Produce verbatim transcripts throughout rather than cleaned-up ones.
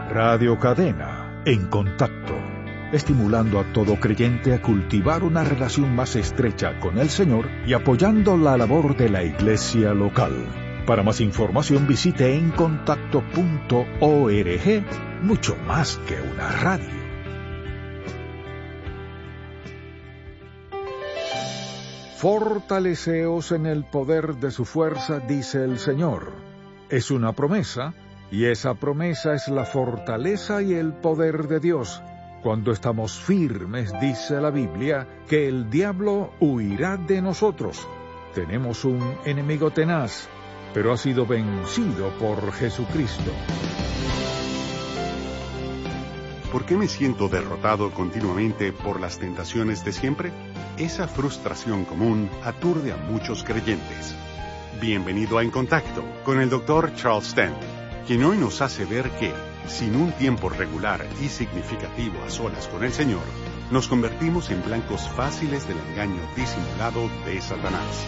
Radio Cadena, en contacto, estimulando a todo creyente a cultivar una relación más estrecha con el Señor y apoyando la labor de la iglesia local. Para más información visite en contacto punto org, mucho más que una radio. Fortaleceos en el poder de su fuerza, dice el Señor. Es una promesa, y esa promesa es la fortaleza y el poder de Dios. Cuando estamos firmes, dice la Biblia, que el diablo huirá de nosotros. Tenemos un enemigo tenaz, pero ha sido vencido por Jesucristo. ¿Por qué me siento derrotado continuamente por las tentaciones de siempre? Esa frustración común aturde a muchos creyentes. Bienvenido a En Contacto con el doctor Charles Stanley, quien hoy nos hace ver que, sin un tiempo regular y significativo a solas con el Señor, nos convertimos en blancos fáciles del engaño disimulado de Satanás.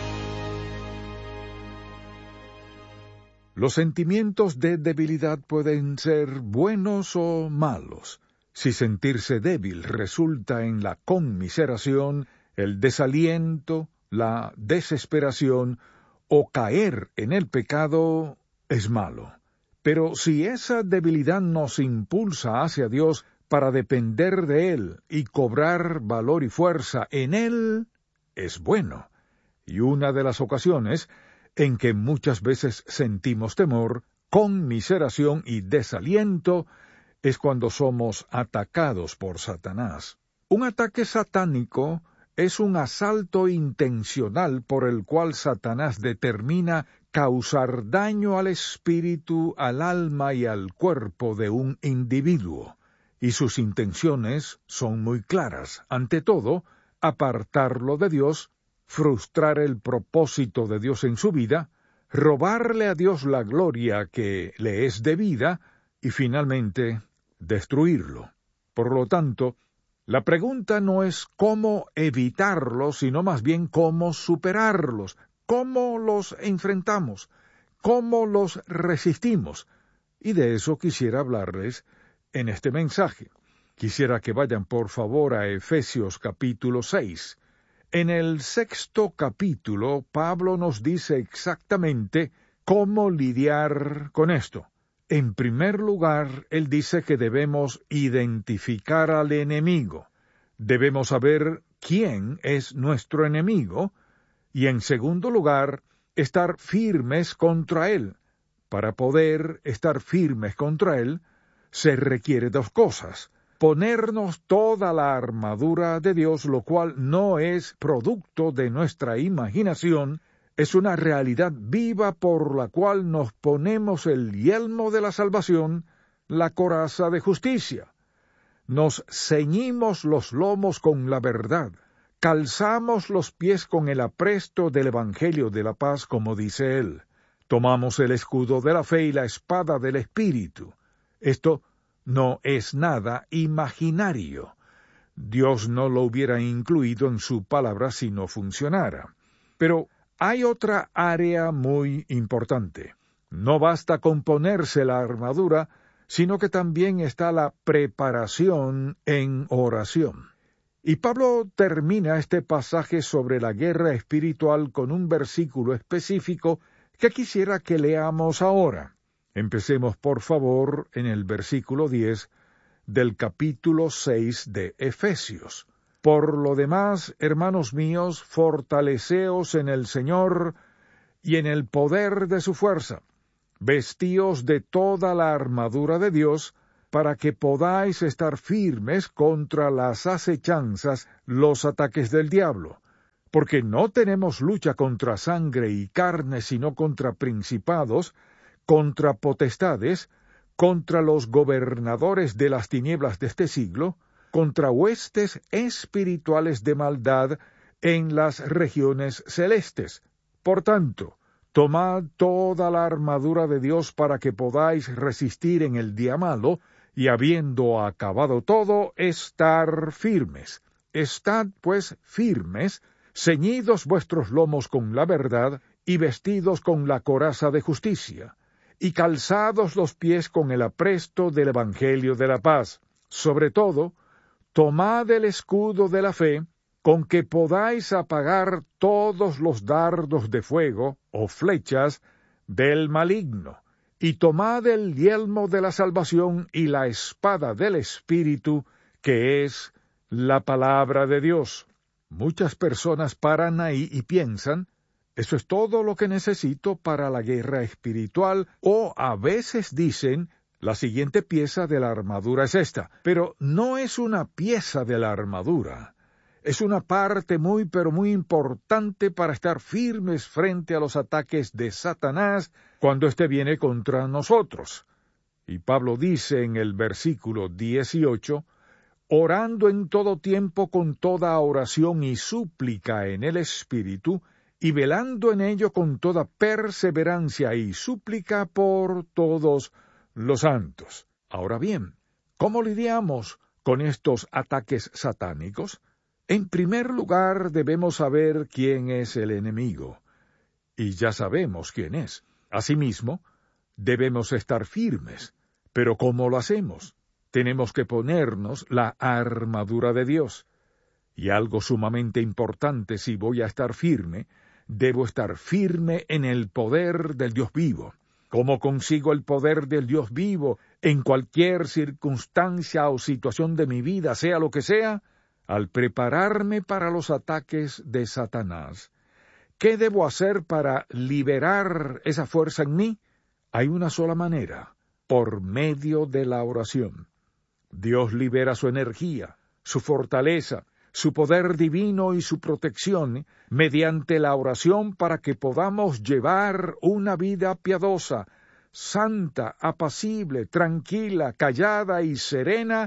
Los sentimientos de debilidad pueden ser buenos o malos. Si sentirse débil resulta en la conmiseración, el desaliento, la desesperación o caer en el pecado, es malo. Pero si esa debilidad nos impulsa hacia Dios para depender de Él y cobrar valor y fuerza en Él, es bueno. Y una de las ocasiones en que muchas veces sentimos temor, conmiseración y desaliento es cuando somos atacados por Satanás. Un ataque satánico es un asalto intencional por el cual Satanás determina causar daño al espíritu, al alma y al cuerpo de un individuo. Y sus intenciones son muy claras. Ante todo, apartarlo de Dios, frustrar el propósito de Dios en su vida, robarle a Dios la gloria que le es debida y finalmente destruirlo. Por lo tanto, la pregunta no es cómo evitarlos, sino más bien cómo superarlos, cómo los enfrentamos, cómo los resistimos. Y de eso quisiera hablarles en este mensaje. Quisiera que vayan por favor a Efesios capítulo seis. En el sexto capítulo, Pablo nos dice exactamente cómo lidiar con esto. En primer lugar, él dice que debemos identificar al enemigo. Debemos saber quién es nuestro enemigo. Y en segundo lugar, estar firmes contra él. Para poder estar firmes contra él, se requiere dos cosas. Ponernos toda la armadura de Dios, lo cual no es producto de nuestra imaginación, es una realidad viva por la cual nos ponemos el yelmo de la salvación, la coraza de justicia. Nos ceñimos los lomos con la verdad, calzamos los pies con el apresto del Evangelio de la paz, como dice él. Tomamos el escudo de la fe y la espada del Espíritu. Esto no es nada imaginario. Dios no lo hubiera incluido en su palabra si no funcionara. Pero hay otra área muy importante. No basta con ponerse la armadura, sino que también está la preparación en oración. Y Pablo termina este pasaje sobre la guerra espiritual con un versículo específico que quisiera que leamos ahora. Empecemos, por favor, en el versículo diez del capítulo seis de Efesios. Por lo demás, hermanos míos, fortaleceos en el Señor y en el poder de su fuerza. Vestíos de toda la armadura de Dios, para que podáis estar firmes contra las acechanzas, los ataques del diablo. Porque no tenemos lucha contra sangre y carne, sino contra principados, contra potestades, contra los gobernadores de las tinieblas de este siglo, contra huestes espirituales de maldad en las regiones celestes. Por tanto, tomad toda la armadura de Dios para que podáis resistir en el día malo, y habiendo acabado todo, estar firmes. Estad, pues, firmes, ceñidos vuestros lomos con la verdad, y vestidos con la coraza de justicia, y calzados los pies con el apresto del Evangelio de la paz. Sobre todo, tomad el escudo de la fe, con que podáis apagar todos los dardos de fuego o flechas del maligno, y tomad el yelmo de la salvación y la espada del Espíritu, que es la palabra de Dios. Muchas personas paran ahí y piensan, eso es todo lo que necesito para la guerra espiritual, o a veces dicen, la siguiente pieza de la armadura es esta, pero no es una pieza de la armadura. Es una parte muy pero muy importante para estar firmes frente a los ataques de Satanás cuando éste viene contra nosotros. Y Pablo dice en el versículo dieciocho, orando en todo tiempo con toda oración y súplica en el Espíritu, y velando en ello con toda perseverancia y súplica por todos los santos. Ahora bien, ¿cómo lidiamos con estos ataques satánicos? En primer lugar, debemos saber quién es el enemigo, y ya sabemos quién es. Asimismo, debemos estar firmes. Pero ¿cómo lo hacemos? Tenemos que ponernos la armadura de Dios. Y algo sumamente importante, si voy a estar firme, debo estar firme en el poder del Dios vivo. ¿Cómo consigo el poder del Dios vivo en cualquier circunstancia o situación de mi vida, sea lo que sea? Al prepararme para los ataques de Satanás. ¿Qué debo hacer para liberar esa fuerza en mí? Hay una sola manera, por medio de la oración. Dios libera su energía, su fortaleza, su poder divino y su protección mediante la oración para que podamos llevar una vida piadosa, santa, apacible, tranquila, callada y serena,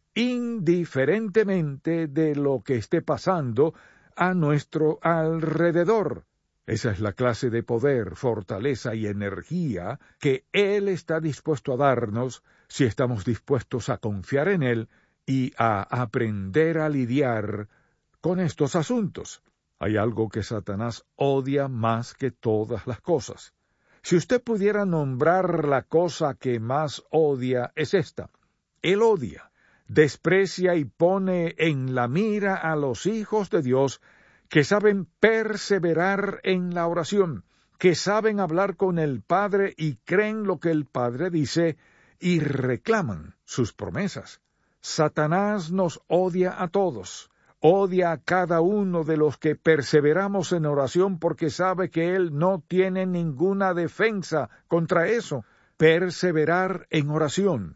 indiferentemente de lo que esté pasando a nuestro alrededor. Esa es la clase de poder, fortaleza y energía que Él está dispuesto a darnos si estamos dispuestos a confiar en Él y a aprender a lidiar con estos asuntos. Hay algo que Satanás odia más que todas las cosas. Si usted pudiera nombrar la cosa que más odia, es esta. Él odia, desprecia y pone en la mira a los hijos de Dios que saben perseverar en la oración, que saben hablar con el Padre y creen lo que el Padre dice y reclaman sus promesas. Satanás nos odia a todos, odia a cada uno de los que perseveramos en oración porque sabe que él no tiene ninguna defensa contra eso. Perseverar en oración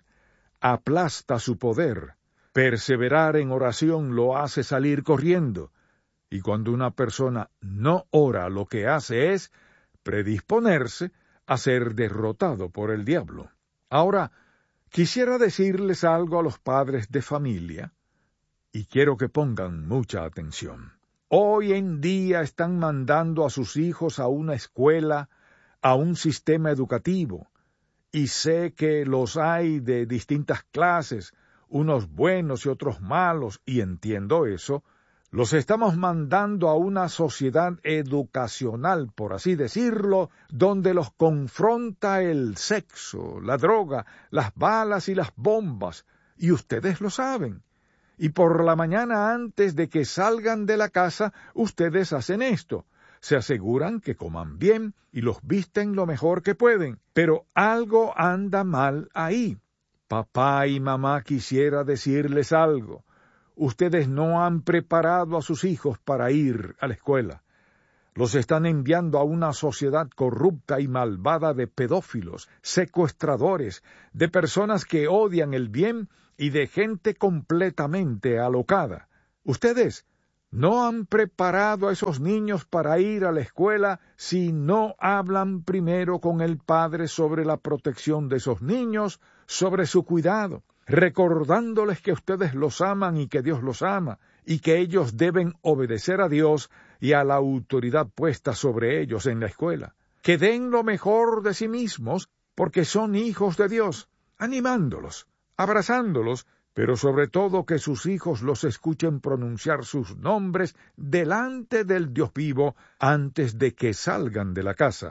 aplasta su poder. Perseverar en oración lo hace salir corriendo. Y cuando una persona no ora, lo que hace es predisponerse a ser derrotado por el diablo. Ahora, quisiera decirles algo a los padres de familia, y quiero que pongan mucha atención. Hoy en día están mandando a sus hijos a una escuela, a un sistema educativo, y sé que los hay de distintas clases, unos buenos y otros malos, y entiendo eso. Los estamos mandando a una sociedad educacional, por así decirlo, donde los confronta el sexo, la droga, las balas y las bombas, y ustedes lo saben. Y por la mañana antes de que salgan de la casa, ustedes hacen esto. Se aseguran que coman bien y los visten lo mejor que pueden, pero algo anda mal ahí. Papá y mamá, quisiera decirles algo. Ustedes no han preparado a sus hijos para ir a la escuela. Los están enviando a una sociedad corrupta y malvada de pedófilos, secuestradores, de personas que odian el bien y de gente completamente alocada. Ustedes no han preparado a esos niños para ir a la escuela si no hablan primero con el Padre sobre la protección de esos niños, sobre su cuidado, recordándoles que ustedes los aman y que Dios los ama, y que ellos deben obedecer a Dios y a la autoridad puesta sobre ellos en la escuela. Que den lo mejor de sí mismos, porque son hijos de Dios, animándolos, abrazándolos, pero sobre todo que sus hijos los escuchen pronunciar sus nombres delante del Dios vivo antes de que salgan de la casa.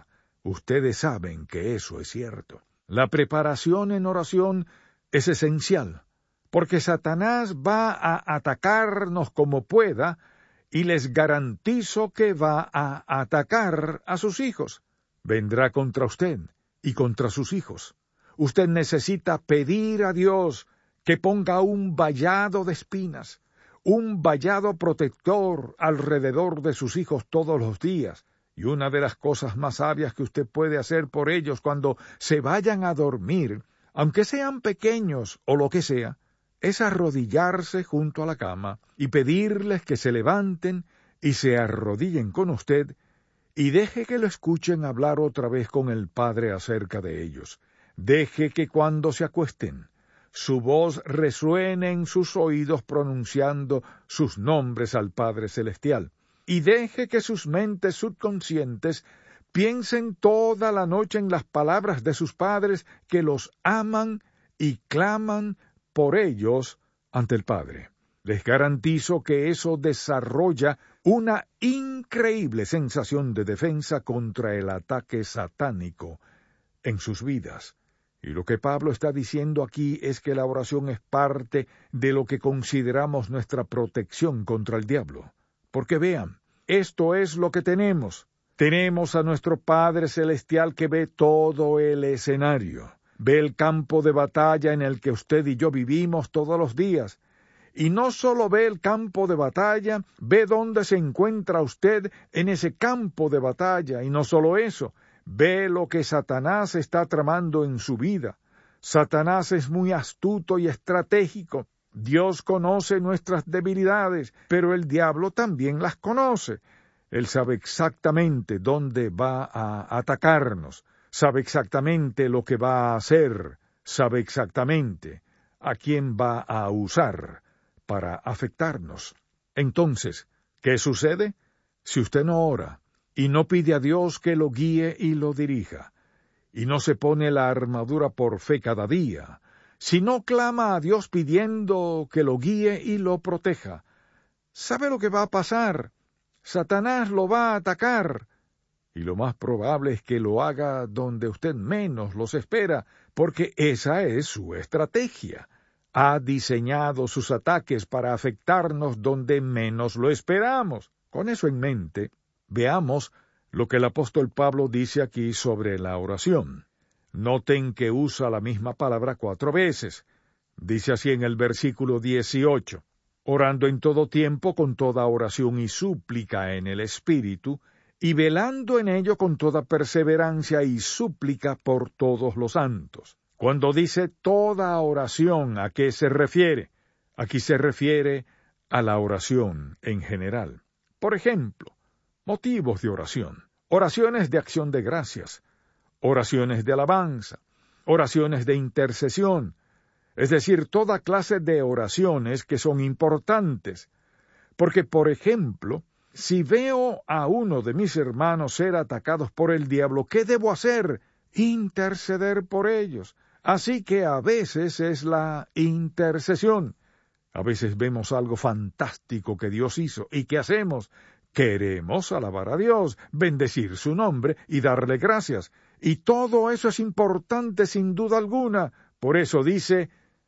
Ustedes saben que eso es cierto. La preparación en oración es esencial, porque Satanás va a atacarnos como pueda, y les garantizo que va a atacar a sus hijos. Vendrá contra usted y contra sus hijos. Usted necesita pedir a Dios que ponga un vallado de espinas, un vallado protector alrededor de sus hijos todos los días. Y una de las cosas más sabias que usted puede hacer por ellos cuando se vayan a dormir, aunque sean pequeños o lo que sea, es arrodillarse junto a la cama y pedirles que se levanten y se arrodillen con usted y deje que lo escuchen hablar otra vez con el Padre acerca de ellos. Deje que cuando se acuesten, su voz resuene en sus oídos pronunciando sus nombres al Padre Celestial. Y deje que sus mentes subconscientes piensen toda la noche en las palabras de sus padres que los aman y claman por ellos ante el Padre. Les garantizo que eso desarrolla una increíble sensación de defensa contra el ataque satánico en sus vidas. Y lo que Pablo está diciendo aquí es que la oración es parte de lo que consideramos nuestra protección contra el diablo. Porque vean, esto es lo que tenemos. Tenemos a nuestro Padre Celestial que ve todo el escenario. Ve el campo de batalla en el que usted y yo vivimos todos los días. Y no solo ve el campo de batalla, ve dónde se encuentra usted en ese campo de batalla. Y no solo eso, ve lo que Satanás está tramando en su vida. Satanás es muy astuto y estratégico. Dios conoce nuestras debilidades, pero el diablo también las conoce. Él sabe exactamente dónde va a atacarnos. Sabe exactamente lo que va a hacer, sabe exactamente a quién va a usar para afectarnos. Entonces, ¿qué sucede? Si usted no ora y no pide a Dios que lo guíe y lo dirija, y no se pone la armadura por fe cada día, si no clama a Dios pidiendo que lo guíe y lo proteja, ¿sabe lo que va a pasar? Satanás lo va a atacar. Y lo más probable es que lo haga donde usted menos los espera, porque esa es su estrategia. Ha diseñado sus ataques para afectarnos donde menos lo esperamos. Con eso en mente, veamos lo que el apóstol Pablo dice aquí sobre la oración. Noten que usa la misma palabra cuatro veces. Dice así en el versículo dieciocho, orando en todo tiempo con toda oración y súplica en el Espíritu, y velando en ello con toda perseverancia y súplica por todos los santos. Cuando dice toda oración, ¿a qué se refiere? Aquí se refiere a la oración en general. Por ejemplo, motivos de oración, oraciones de acción de gracias, oraciones de alabanza, oraciones de intercesión, es decir, toda clase de oraciones que son importantes. Porque, por ejemplo, si veo a uno de mis hermanos ser atacados por el diablo, ¿qué debo hacer? Interceder por ellos. Así que a veces es la intercesión. A veces vemos algo fantástico que Dios hizo. ¿Y qué hacemos? Queremos alabar a Dios, bendecir su nombre y darle gracias. Y todo eso es importante sin duda alguna. Por eso dice,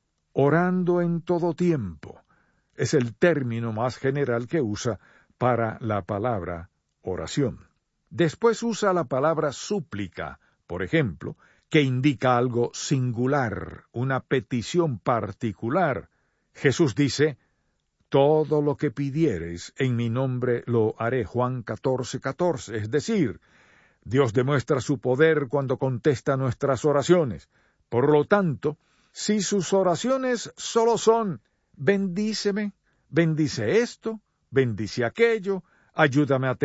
orando en todo tiempo. Es el término más general que usa para la palabra oración. Después usa la palabra súplica, por ejemplo, que indica algo singular, una petición particular. Jesús dice, todo lo que pidiereis en mi nombre lo haré, Juan catorce, catorce. Es decir, Dios demuestra su poder cuando contesta nuestras oraciones. Por lo tanto, si sus oraciones solo son, bendíceme, bendice esto, bendice aquello, ayúdame a